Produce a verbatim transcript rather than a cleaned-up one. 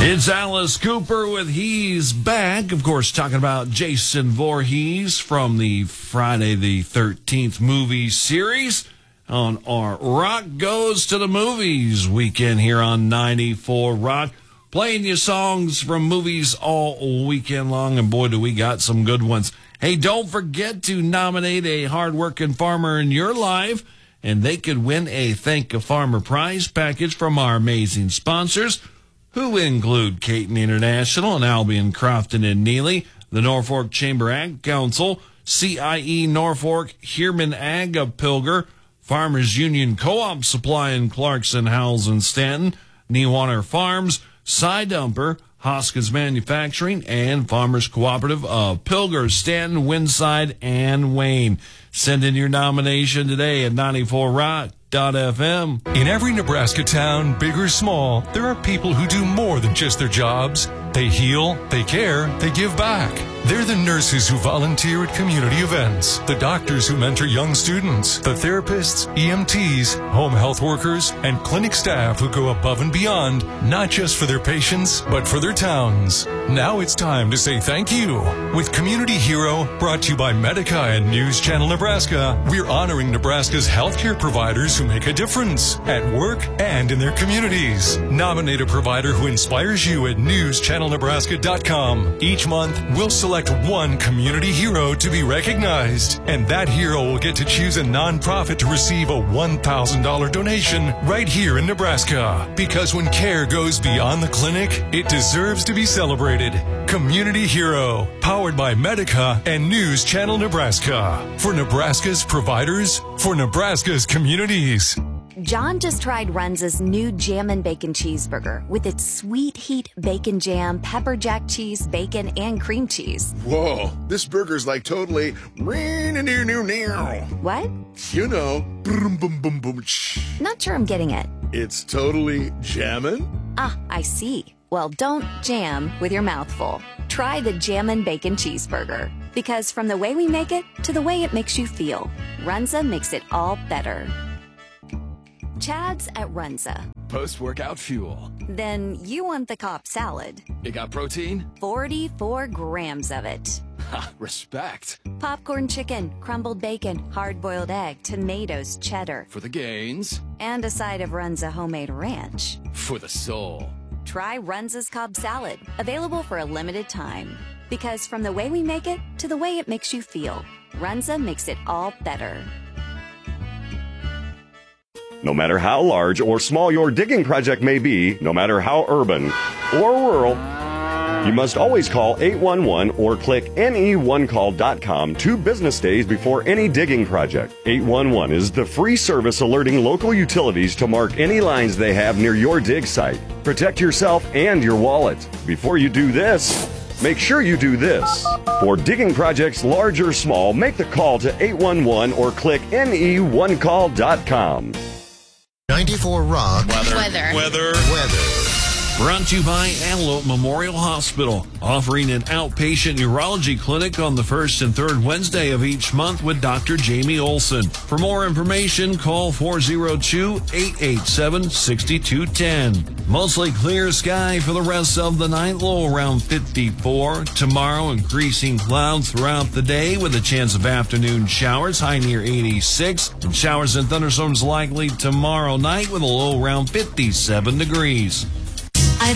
It's Alice Cooper with He's Back. Of course, talking about Jason Voorhees from the Friday the thirteenth movie series on our Rock Goes to the Movies weekend here on ninety-four Rock. Playing you songs from movies all weekend long, and boy, do we got some good ones. Hey, don't forget to nominate a hardworking farmer in your life, and they could win a Thank a Farmer prize package from our amazing sponsors, who include Caton International and Albion Crofton and Neely, the Norfolk Chamber Ag Council, C I E Norfolk, Heerman Ag of Pilger, Farmers Union Co-op Supply in Clarkson, Howells, and Stanton, Newater Farms, Side Dumper, Hoskins Manufacturing, and Farmers Cooperative of Pilger, Stanton, Winside, and Wayne. Send in your nomination today at ninety-four rock dot f m. In every Nebraska town, big or small, there are people who do more than just their jobs. They heal, they care, they give back. They're the nurses who volunteer at community events, the doctors who mentor young students, the therapists, E M Ts, home health workers, and clinic staff who go above and beyond, not just for their patients, but for their towns. Now it's time to say thank you. With Community Hero, brought to you by Medica and News Channel Nebraska, we're honoring Nebraska's healthcare providers who make a difference at work and in their communities. Nominate a provider who inspires you at news channel nebraska dot com. Each month, we'll select one community hero to be recognized, and that hero will get to choose a nonprofit to receive a one thousand dollars donation right here in Nebraska. Because when care goes beyond the clinic, it deserves to be celebrated. Community Hero, powered by Medica and News Channel Nebraska. For Nebraska's providers, for Nebraska's communities. John just tried Runza's new Jammin' Bacon Cheeseburger with its sweet heat bacon jam, pepper jack cheese, bacon, and cream cheese. Whoa, this burger's like totally... What? You know, boom, boom, boom, boom. Not sure I'm getting it. It's totally jammin'? Ah, I see. Well, don't jam with your mouth full. Try the Jammin' Bacon Cheeseburger. Because from the way we make it to the way it makes you feel, Runza makes it all better. Chad's at Runza. Post-workout fuel. Then you want the Cobb salad. It got protein? forty-four grams of it. Ha, respect. Popcorn chicken, crumbled bacon, hard-boiled egg, tomatoes, cheddar. For the gains. And a side of Runza homemade ranch. For the soul. Try Runza's Cobb salad, available for a limited time. Because from the way we make it to the way it makes you feel, Runza makes it all better. No matter how large or small your digging project may be, no matter how urban or rural, you must always call eight one one or click N E one call dot com two business days before any digging project. eight one one is the free service alerting local utilities to mark any lines they have near your dig site. Protect yourself and your wallet. Before you do this, make sure you do this. For digging projects large or small, make the call to eight one one or click N E one call dot com. ninety-four Rock. Weather. Weather. Weather. Weather. Brought to you by Antelope Memorial Hospital, offering an outpatient urology clinic on the first and third Wednesday of each month with Doctor Jamie Olson. For more information, call four oh two, eight eight seven, six two one zero. Mostly clear sky for the rest of the night, low around fifty-four. Tomorrow, increasing clouds throughout the day with a chance of afternoon showers, high near eighty-six. And showers and thunderstorms likely tomorrow night with a low around fifty-seven degrees.